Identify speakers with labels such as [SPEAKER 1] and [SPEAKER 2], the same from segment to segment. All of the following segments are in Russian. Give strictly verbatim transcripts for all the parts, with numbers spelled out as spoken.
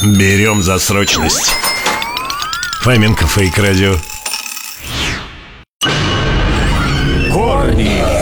[SPEAKER 1] Берем за срочность. Фоменко Фейк Радио.
[SPEAKER 2] Корни.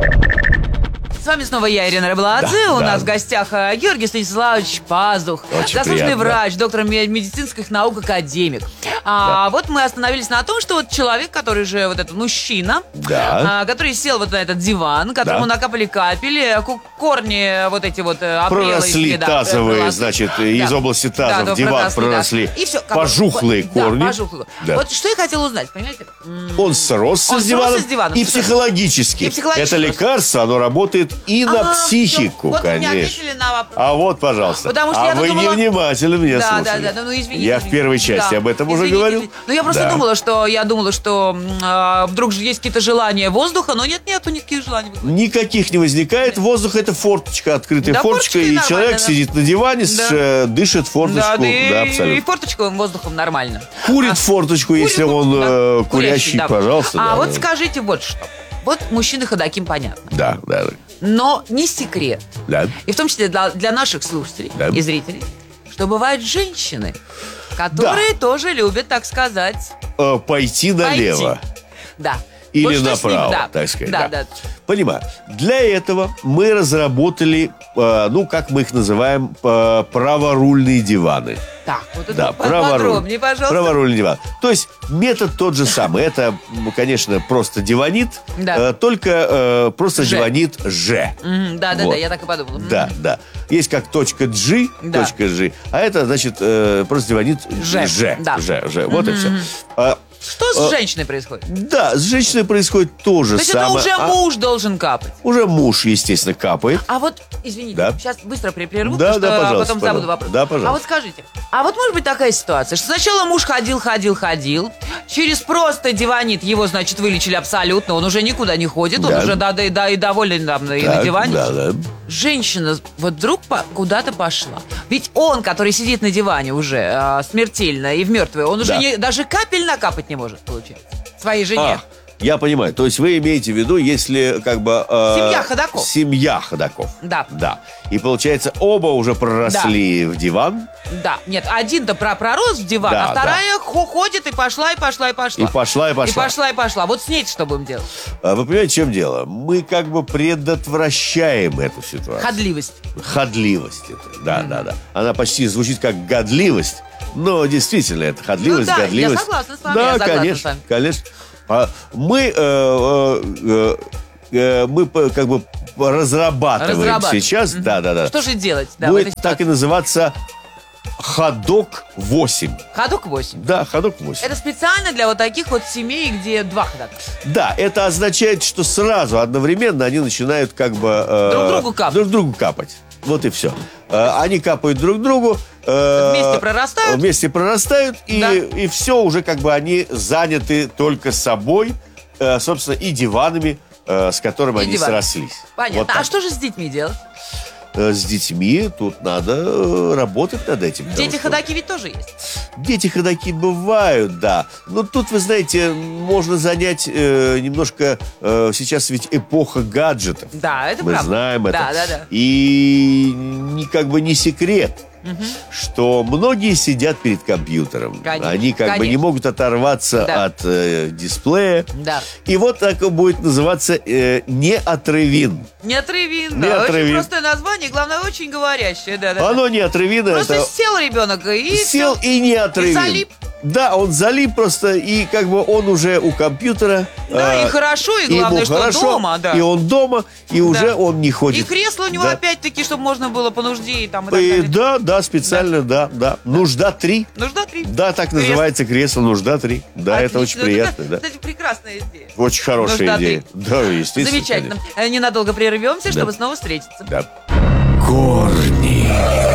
[SPEAKER 3] С вами снова я, Ирина Рыбладзе.
[SPEAKER 2] Да,
[SPEAKER 3] У
[SPEAKER 2] да.
[SPEAKER 3] нас в гостях Георгий Станиславович Пазух,
[SPEAKER 2] Очень
[SPEAKER 3] заслуженный
[SPEAKER 2] приятно.
[SPEAKER 3] врач, доктор медицинских наук, академик. А, вот мы остановились на том, что вот человек, который же вот этот мужчина,
[SPEAKER 2] Да.
[SPEAKER 3] а, который сел вот на этот диван, которому
[SPEAKER 2] Да.
[SPEAKER 3] накапали капели, ку- корни вот эти вот э, опрелые,
[SPEAKER 2] Проросли
[SPEAKER 3] да,
[SPEAKER 2] тазовые,
[SPEAKER 3] проросли.
[SPEAKER 2] значит,
[SPEAKER 3] Да.
[SPEAKER 2] из области таза
[SPEAKER 3] Да, да,
[SPEAKER 2] в диван
[SPEAKER 3] проросли, да.
[SPEAKER 2] проросли
[SPEAKER 3] И всё, как бы,
[SPEAKER 2] пожухлые
[SPEAKER 3] вот,
[SPEAKER 2] корни.
[SPEAKER 3] Да, пожухлые.
[SPEAKER 2] Да.
[SPEAKER 3] Вот что я хотела узнать, понимаете? М,
[SPEAKER 2] Он сросся
[SPEAKER 3] Он
[SPEAKER 2] с диваном,
[SPEAKER 3] сросся с диваном,
[SPEAKER 2] и
[SPEAKER 3] что-то.
[SPEAKER 2] психологически.
[SPEAKER 3] И психологически
[SPEAKER 2] Это
[SPEAKER 3] просто.
[SPEAKER 2] лекарство, оно работает и на
[SPEAKER 3] а,
[SPEAKER 2] психику,
[SPEAKER 3] всё, вот вы мне
[SPEAKER 2] конечно.
[SPEAKER 3] ответили на вопрос.
[SPEAKER 2] А вот, пожалуйста.
[SPEAKER 3] Потому что
[SPEAKER 2] а
[SPEAKER 3] я-то
[SPEAKER 2] вы
[SPEAKER 3] думала-
[SPEAKER 2] невнимательно меня
[SPEAKER 3] Да,
[SPEAKER 2] слушали.
[SPEAKER 3] да, да, ну извините.
[SPEAKER 2] Я в
[SPEAKER 3] извините.
[SPEAKER 2] первой части
[SPEAKER 3] Да.
[SPEAKER 2] об этом уже
[SPEAKER 3] Извините,
[SPEAKER 2] говорил.
[SPEAKER 3] извините. Ну я просто
[SPEAKER 2] Да.
[SPEAKER 3] думала, что я думала, что м, а, вдруг же есть какие-то желания воздуха, но нет, нету никаких желаний.
[SPEAKER 2] Никаких не возникает. Воздух — это форточка, открытая
[SPEAKER 3] Да,
[SPEAKER 2] форточка,
[SPEAKER 3] форточка и
[SPEAKER 2] и
[SPEAKER 3] нормально,
[SPEAKER 2] человек
[SPEAKER 3] да.
[SPEAKER 2] сидит на диване, с-
[SPEAKER 3] Да.
[SPEAKER 2] э, дышит форточку.
[SPEAKER 3] Да, да, и,
[SPEAKER 2] Да,
[SPEAKER 3] и
[SPEAKER 2] абсолютно.
[SPEAKER 3] форточковым воздухом нормально.
[SPEAKER 2] Курит
[SPEAKER 3] А,
[SPEAKER 2] форточку, если
[SPEAKER 3] курит,
[SPEAKER 2] он
[SPEAKER 3] да.
[SPEAKER 2] э, курящий,
[SPEAKER 3] да.
[SPEAKER 2] пожалуйста.
[SPEAKER 3] А
[SPEAKER 2] да,
[SPEAKER 3] вот
[SPEAKER 2] да.
[SPEAKER 3] скажите вот что. Вот мужчины ходоким понятно.
[SPEAKER 2] Да, да,
[SPEAKER 3] Но не секрет.
[SPEAKER 2] да.
[SPEAKER 3] И в том числе для, для наших слушателей
[SPEAKER 2] Да.
[SPEAKER 3] и зрителей, что бывают женщины, которые тоже любят, так сказать,
[SPEAKER 2] Э, пойти налево.
[SPEAKER 3] пойти. Да.
[SPEAKER 2] Или
[SPEAKER 3] Вот что с ним,
[SPEAKER 2] направо,
[SPEAKER 3] да.
[SPEAKER 2] так сказать.
[SPEAKER 3] Да, да.
[SPEAKER 2] Понимаю. Для этого мы разработали, э, ну, как мы их называем, э, праворульные диваны.
[SPEAKER 3] Так, вот это
[SPEAKER 2] Да,
[SPEAKER 3] подробнее, пожалуйста.
[SPEAKER 2] праворульный диван. То есть метод тот же самый. Это, м, конечно, просто диванит,
[SPEAKER 3] Да.
[SPEAKER 2] э, только э, просто
[SPEAKER 3] Ж.
[SPEAKER 2] диванит Ж.
[SPEAKER 3] Мгм, да, да,
[SPEAKER 2] Вот.
[SPEAKER 3] да, я так и подумала. Мгм.
[SPEAKER 2] Да, да. Есть как точка G,
[SPEAKER 3] Да.
[SPEAKER 2] точка G, а это, значит, э, просто диванит
[SPEAKER 3] Ж,
[SPEAKER 2] Ж.
[SPEAKER 3] да.
[SPEAKER 2] Ж, Ж. Вот и все. А,
[SPEAKER 3] Что с женщиной происходит?
[SPEAKER 2] да, с женщиной происходит то же
[SPEAKER 3] То есть это
[SPEAKER 2] самое.
[SPEAKER 3] уже
[SPEAKER 2] А,
[SPEAKER 3] муж должен капать.
[SPEAKER 2] уже муж, естественно, капает.
[SPEAKER 3] А вот, извините,
[SPEAKER 2] Да.
[SPEAKER 3] сейчас быстро прерву,
[SPEAKER 2] Да,
[SPEAKER 3] потому
[SPEAKER 2] да,
[SPEAKER 3] что
[SPEAKER 2] пожалуйста,
[SPEAKER 3] потом забуду
[SPEAKER 2] пожалуйста.
[SPEAKER 3] вопрос.
[SPEAKER 2] Да, пожалуйста.
[SPEAKER 3] А вот скажите, а вот может быть такая ситуация, что сначала муж ходил, ходил, ходил, через просто диванит его, значит, вылечили абсолютно, он уже никуда не ходит, он
[SPEAKER 2] Да.
[SPEAKER 3] уже да, да, да, и доволен там и на
[SPEAKER 2] Так,
[SPEAKER 3] диване.
[SPEAKER 2] да, да.
[SPEAKER 3] Женщина вот вдруг по- куда-то пошла. Ведь он, который сидит на диване уже а, смертельно и в мертвой, он уже
[SPEAKER 2] Да.
[SPEAKER 3] не- даже капель накапать не может, получается, своей жене.
[SPEAKER 2] А, я понимаю. То есть вы имеете в виду, если как бы... э,
[SPEAKER 3] Семья ходоков.
[SPEAKER 2] Семья ходоков.
[SPEAKER 3] Да.
[SPEAKER 2] Да. И получается, оба уже проросли в диван.
[SPEAKER 3] Да, нет, один-то про пророс в диван,
[SPEAKER 2] Да,
[SPEAKER 3] а вторая хо- ходит и пошла, и пошла, и пошла.
[SPEAKER 2] И пошла, и пошла.
[SPEAKER 3] И пошла, и пошла. Вот с ней что будем делать?
[SPEAKER 2] А вы понимаете, в чем дело? Мы как бы предотвращаем эту ситуацию.
[SPEAKER 3] Ходливость.
[SPEAKER 2] Ходливость. Это. Да, да, да. Она почти звучит как годливость. Но действительно, это ходливость,
[SPEAKER 3] Ну да, я
[SPEAKER 2] годливость.
[SPEAKER 3] согласна с вами,
[SPEAKER 2] Да,
[SPEAKER 3] я согласна
[SPEAKER 2] конечно,
[SPEAKER 3] с вами.
[SPEAKER 2] конечно. А мы, э, э, э, мы по- как бы разрабатываем,
[SPEAKER 3] Разрабатываем.
[SPEAKER 2] сейчас, да, да, да.
[SPEAKER 3] Что же делать? Да, в
[SPEAKER 2] Будет
[SPEAKER 3] этой
[SPEAKER 2] так и
[SPEAKER 3] ситуации?
[SPEAKER 2] называться ходок восемь.
[SPEAKER 3] Ходок восемь.
[SPEAKER 2] Да, ходок восемь.
[SPEAKER 3] Это специально для вот таких вот семей, где два ходока.
[SPEAKER 2] Да, это означает, что сразу одновременно они начинают как бы... э,
[SPEAKER 3] Друг другу капать.
[SPEAKER 2] Друг другу капать. Вот и все. Э, они капают друг другу. э,
[SPEAKER 3] Вместе прорастают.
[SPEAKER 2] Вместе прорастают. И,
[SPEAKER 3] Да.
[SPEAKER 2] и все уже как бы они заняты только собой, э, собственно, и диванами, э, с которыми
[SPEAKER 3] И
[SPEAKER 2] они
[SPEAKER 3] диванами.
[SPEAKER 2] срослись.
[SPEAKER 3] Понятно.
[SPEAKER 2] Вот так.
[SPEAKER 3] А что же с детьми делать?
[SPEAKER 2] Э, С детьми тут надо э, работать над этим. потому
[SPEAKER 3] Дети
[SPEAKER 2] что-
[SPEAKER 3] ходаки ведь тоже есть.
[SPEAKER 2] Дети ходаки бывают, да. Но тут, вы знаете, можно занять э, немножко... э, сейчас ведь эпоха гаджетов.
[SPEAKER 3] Да, это
[SPEAKER 2] Мы
[SPEAKER 3] правда.
[SPEAKER 2] знаем это.
[SPEAKER 3] Да, да, да.
[SPEAKER 2] И не, как бы не секрет, что многие сидят перед компьютером.
[SPEAKER 3] Конечно,
[SPEAKER 2] Они как бы
[SPEAKER 3] конечно.
[SPEAKER 2] не могут оторваться
[SPEAKER 3] Да.
[SPEAKER 2] от э, дисплея.
[SPEAKER 3] Да.
[SPEAKER 2] И вот так и будет называться э, неотрывин.
[SPEAKER 3] Неотрывин,
[SPEAKER 2] Не
[SPEAKER 3] да. Очень
[SPEAKER 2] отрывин.
[SPEAKER 3] простое название, главное, очень говорящее. Да, да,
[SPEAKER 2] Оно не отрывин,
[SPEAKER 3] Просто
[SPEAKER 2] это...
[SPEAKER 3] сел ребенок и
[SPEAKER 2] Сел
[SPEAKER 3] всё.
[SPEAKER 2] и не отрывин.
[SPEAKER 3] И залип.
[SPEAKER 2] Да, он залип просто, и как бы он уже у компьютера.
[SPEAKER 3] Да,
[SPEAKER 2] э,
[SPEAKER 3] и хорошо, и
[SPEAKER 2] ему
[SPEAKER 3] главное, что
[SPEAKER 2] хорошо,
[SPEAKER 3] дома, да.
[SPEAKER 2] И он дома, и уже
[SPEAKER 3] Да.
[SPEAKER 2] он не ходит.
[SPEAKER 3] И кресло у него
[SPEAKER 2] Да.
[SPEAKER 3] опять-таки, чтобы можно было по нужде и там и так
[SPEAKER 2] И
[SPEAKER 3] далее.
[SPEAKER 2] да, да, специально, да, да. Нужда три.
[SPEAKER 3] Нужда три.
[SPEAKER 2] Да, так
[SPEAKER 3] Кресло.
[SPEAKER 2] называется кресло нужда три. Да, это очень
[SPEAKER 3] Отлично.
[SPEAKER 2] приятно,
[SPEAKER 3] Это,
[SPEAKER 2] да.
[SPEAKER 3] Кстати, прекрасная идея.
[SPEAKER 2] Очень хорошая
[SPEAKER 3] Нужда
[SPEAKER 2] идея.
[SPEAKER 3] три.
[SPEAKER 2] Да, естественно.
[SPEAKER 3] Замечательно.
[SPEAKER 2] конечно.
[SPEAKER 3] Э, Ненадолго прервемся, чтобы
[SPEAKER 2] Да.
[SPEAKER 3] снова встретиться.
[SPEAKER 2] Да.
[SPEAKER 1] Корни.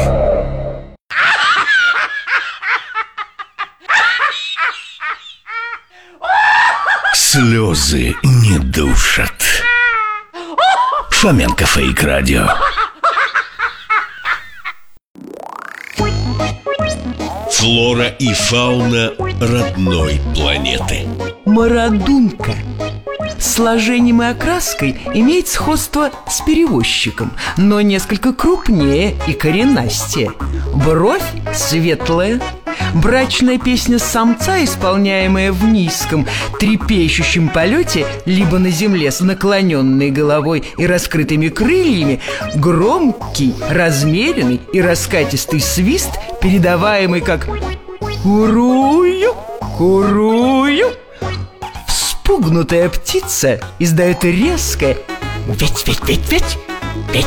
[SPEAKER 1] Слезы не душат. Фоменко Фейк Радио. Флора и фауна родной планеты.
[SPEAKER 4] Марадунка. Сложением и окраской имеет сходство с перевозчиком, но несколько крупнее и коренастее. Бровь светлая. Брачная песня самца, исполняемая в низком, трепещущем полете, либо на земле с наклоненной головой и раскрытыми крыльями, громкий, размеренный и раскатистый свист, передаваемый как «курую, курую». Вспугнутая птица издает резкое «ведь-ведь-ведь-ведь,